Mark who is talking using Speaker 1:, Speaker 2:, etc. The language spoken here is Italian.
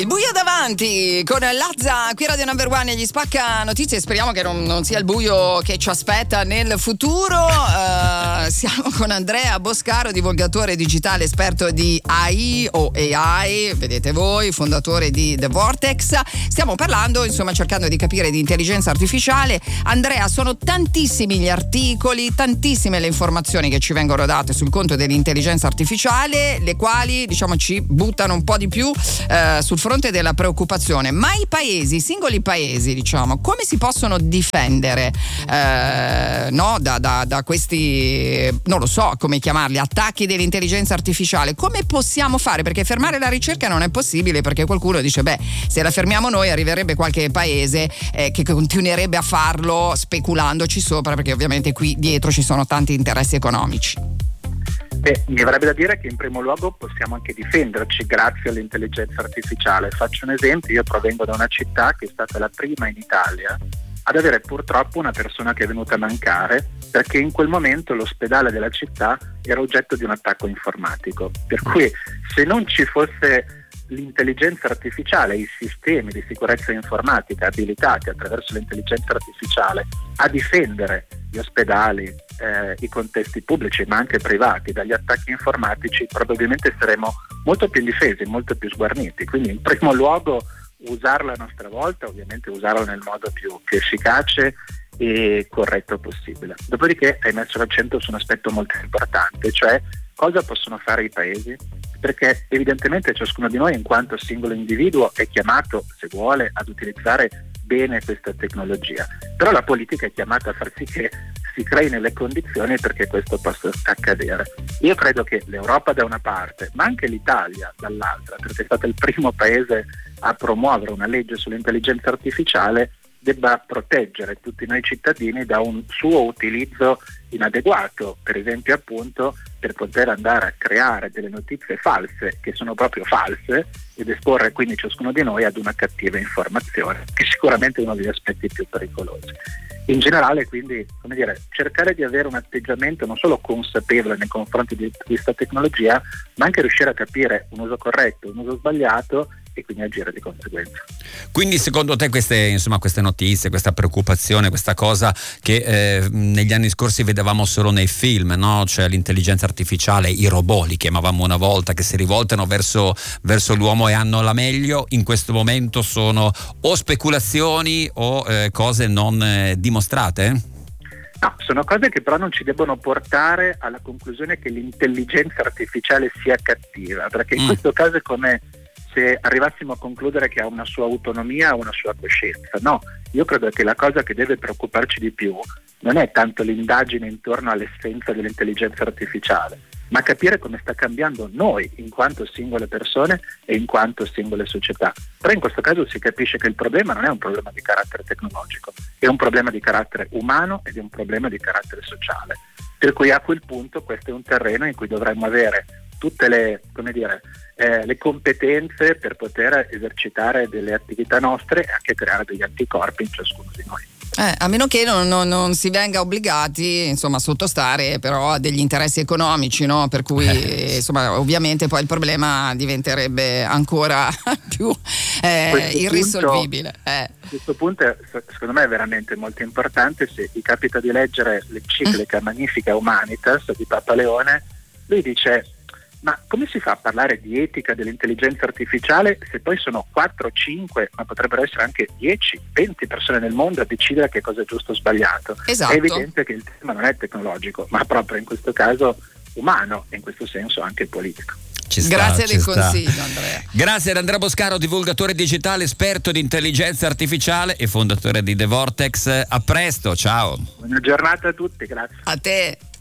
Speaker 1: Il buio davanti con Lazza qui Radio Number One e gli spacca notizie. Speriamo che non sia il buio che ci aspetta nel futuro. Siamo con Andrea Boscaro, divulgatore digitale, esperto di AI o AI, vedete voi, fondatore di The Vortex. Stiamo parlando, insomma, cercando di capire di intelligenza artificiale. Andrea, sono tantissimi gli articoli, tantissime le informazioni che ci vengono date sul conto dell'intelligenza artificiale, le quali, diciamo, ci buttano un po' di più sul fronte della preoccupazione. Ma i paesi, i singoli paesi, diciamo, come si possono difendere no, da questi, non lo so come chiamarli, attacchi dell'intelligenza artificiale? Come possiamo fare? Perché fermare la ricerca non è possibile, perché qualcuno dice, beh, se la fermiamo noi arriverebbe qualche paese che continuerebbe a farlo speculandoci sopra, perché ovviamente qui dietro ci sono tanti interessi economici.
Speaker 2: Mi avrebbe da dire che in primo luogo possiamo anche difenderci grazie all'intelligenza artificiale. Faccio un esempio: io provengo da una città che è stata la prima in Italia ad avere purtroppo una persona che è venuta a mancare, perché in quel momento l'ospedale della città era oggetto di un attacco informatico. Per cui se non ci fosse l'intelligenza artificiale, i sistemi di sicurezza informatica abilitati attraverso l'intelligenza artificiale a difendere gli ospedali, i contesti pubblici ma anche privati dagli attacchi informatici, probabilmente saremo molto più indifesi, molto più sguarniti. Quindi in primo luogo usarla a nostra volta, ovviamente usarla nel modo più efficace e corretto possibile. Dopodiché hai messo l'accento su un aspetto molto importante, cioè cosa possono fare i paesi, perché evidentemente ciascuno di noi in quanto singolo individuo è chiamato, se vuole, ad utilizzare bene questa tecnologia, però la politica è chiamata a far sì che si creino le condizioni perché questo possa accadere. Io credo che l'Europa da una parte, ma anche l'Italia dall'altra, perché è stato il primo paese a promuovere una legge sull'intelligenza artificiale, debba proteggere tutti noi cittadini da un suo utilizzo inadeguato, per esempio appunto per poter andare a creare delle notizie false che sono proprio false ed esporre quindi ciascuno di noi ad una cattiva informazione, che sicuramente è uno degli aspetti più pericolosi. In generale quindi, come dire, cercare di avere un atteggiamento non solo consapevole nei confronti di questa tecnologia, ma anche riuscire a capire un uso corretto, un uso sbagliato e quindi agire di conseguenza.
Speaker 3: Quindi secondo te queste notizie, questa preoccupazione, questa cosa che negli anni scorsi vedevamo solo nei film, no? Cioè l'intelligenza artificiale, i robot li chiamavamo una volta, che si rivoltano verso l'uomo e hanno la meglio, in questo momento sono o speculazioni o cose non dimostrate?
Speaker 2: No, sono cose che però non ci debbono portare alla conclusione che l'intelligenza artificiale sia cattiva, perché in questo caso è come se arrivassimo a concludere che ha una sua autonomia o una sua coscienza. No, io credo che la cosa che deve preoccuparci di più non è tanto l'indagine intorno all'essenza dell'intelligenza artificiale, ma capire come sta cambiando noi in quanto singole persone e in quanto singole società. Però in questo caso si capisce che il problema non è un problema di carattere tecnologico, è un problema di carattere umano ed è un problema di carattere sociale. Per cui a quel punto questo è un terreno in cui dovremmo avere tutte le competenze per poter esercitare delle attività nostre e anche creare degli anticorpi in ciascuno di noi.
Speaker 1: A meno che non si venga obbligati, insomma, a sottostare però a degli interessi economici, no? Per cui insomma, ovviamente poi il problema diventerebbe ancora più irrisolvibile.
Speaker 2: Questo punto secondo me è veramente molto importante. Se vi capita di leggere l'enciclica Magnifica Humanitas di Papa Leone, lui dice: ma come si fa a parlare di etica dell'intelligenza artificiale se poi sono 4, 5, ma potrebbero essere anche 10, 20 persone nel mondo a decidere che cosa è giusto o sbagliato?
Speaker 1: Esatto.
Speaker 2: È evidente che il tema non è tecnologico, ma proprio in questo caso umano e in questo senso anche politico.
Speaker 1: Grazie del consiglio, Andrea.
Speaker 3: Grazie ad Andrea Boscaro, divulgatore digitale, esperto di intelligenza artificiale e fondatore di The Vortex. A presto, ciao.
Speaker 2: Buona giornata a tutti, grazie.
Speaker 1: A te.